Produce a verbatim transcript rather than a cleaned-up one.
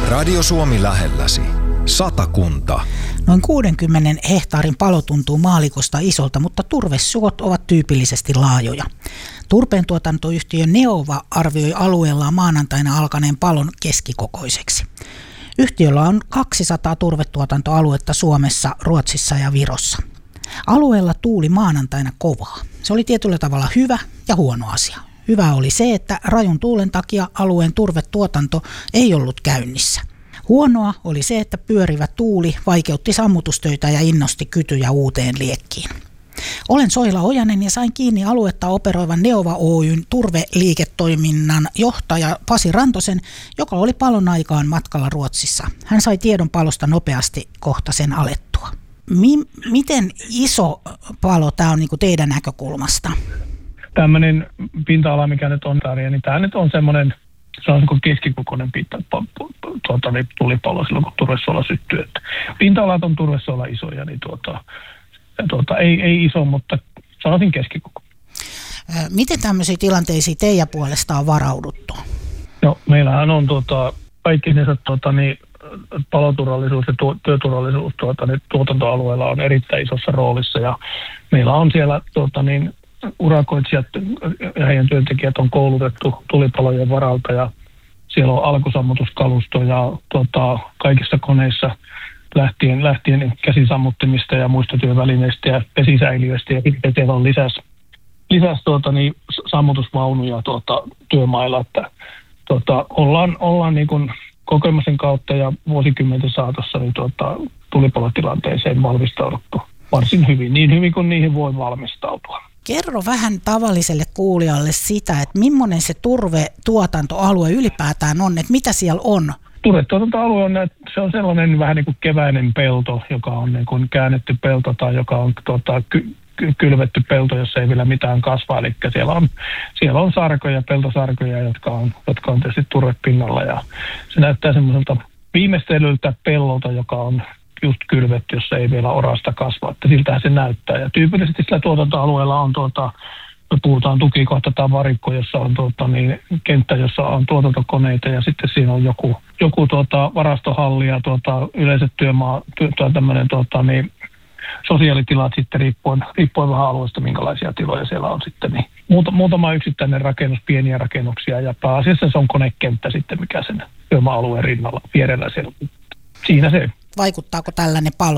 Radio Suomi lähelläsi. Satakunta. Noin kuudenkymmenen hehtaarin palo tuntuu maalikosta isolta, mutta turvesuot ovat tyypillisesti laajoja. Turpeen tuotantoyhtiö Neova arvioi alueellaan maanantaina alkaneen palon keskikokoiseksi. Yhtiöllä on kaksisataa turvetuotantoaluetta Suomessa, Ruotsissa ja Virossa. Alueella tuuli maanantaina kovaa. Se oli tietyllä tavalla hyvä ja huono asia. Hyvä oli se, että rajun tuulen takia alueen turvetuotanto ei ollut käynnissä. Huonoa oli se, että pyörivä tuuli vaikeutti sammutustöitä ja innosti kytyjä uuteen liekkiin. Olen Soila Ojanen ja sain kiinni aluetta operoivan Neova Oyn turveliiketoiminnan johtaja Pasi Rantosen, joka oli palon aikaan matkalla Ruotsissa. Hän sai tiedon palosta nopeasti kohta sen alettua. Mi- miten iso palo tämä on niin kuin teidän näkökulmasta? Tämmöinen pinta-ala, mikä nyt on täällä, niin tämä nyt on semmoinen, se on niin keskikokoinen pinta, tuota, niin tulipalo silloin, kun turvesuola syttyy. Että pinta-alat on turvesuola isoja, niin tuota, tuota, ei, ei iso, mutta sanoisin keskikoko. Miten tämmöisiä tilanteisiin teidän puolesta on varauduttu? No, meillähän on tuota, kaikki ne tuota, niin, paloturvallisuus ja tuo, työturvallisuus tuota, niin, tuotantoalueella on erittäin isossa roolissa. Ja meillä on siellä tuota, niin, urakoitsijat ja heidän työntekijät on koulutettu tulipalojen varalta ja siellä on alkusammutuskalusto ja tuota, kaikissa koneissa lähtien, lähtien käsisammuttimista ja muista työvälineistä ja vesisäiliöistä ja sitten siellä on lisäs, lisäs tuota, niin, sammutusvaunuja tuota, työmailla, että tuota, ollaan, ollaan niin kuin kokemuksen kautta ja vuosikymmenten saatossa niin tuota, tulipalotilanteeseen valmistauduttu varsin hyvin, niin hyvin kuin niihin voi valmistautua. Kerro vähän tavalliselle kuulijalle sitä, että millainen se turvetuotantoalue ylipäätään on, että mitä siellä on? Turvetuotantoalue on, se on sellainen vähän niin kuin keväinen pelto, joka on niin kuin käännetty pelto tai joka on tuota, ky, ky, kylvetty pelto, jossa ei vielä mitään kasva. Eli siellä on, siellä on sarkoja, peltosarkoja, jotka on, jotka on tietysti turvepinnalla ja se näyttää semmoiselta viimeistelyltä pellolta, joka on just kylvetty, jossa ei vielä orasta kasva, että siltähän se näyttää. Ja tyypillisesti sillä tuotantoalueella on, tuota, me puhutaan tukikohta tai varikko, jossa on tuota, niin, kenttä, jossa on tuotantokoneita ja sitten siinä on joku, joku tuota, varastohalli ja tuota, yleiset työmaa, työ, tämmöinen tuota, niin, sosiaalitilat sitten riippuen, riippuen vähän alueesta, minkälaisia tiloja siellä on sitten. Niin, muuta, muutama yksittäinen rakennus, pieniä rakennuksia ja pääasiassa se on konekenttä sitten, mikä sen työmaa-alueen rinnalla vierellä siellä. Siinä se. Vaikuttaako tällainen palo